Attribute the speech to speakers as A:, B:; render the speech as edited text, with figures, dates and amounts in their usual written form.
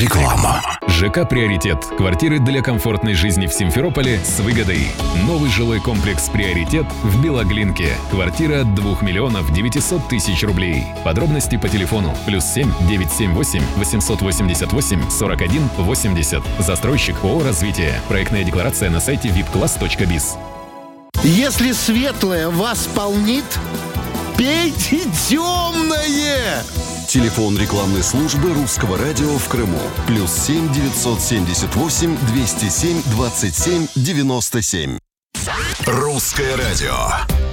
A: Реклама.
B: ЖК «Приоритет». Квартиры для комфортной жизни в Симферополе с выгодой. Новый жилой комплекс «Приоритет» в Белоглинке. Квартира от 2 миллионов 900 тысяч рублей. Подробности по телефону +7 978 888 41 80. Застройщик ООО «Развитие». Проектная декларация на сайте vipclass.biz.
C: Если светлое вас полнит, пейте темное!
A: Телефон рекламной службы Русского радио в Крыму. +7 978 207 27 97. Русское радио.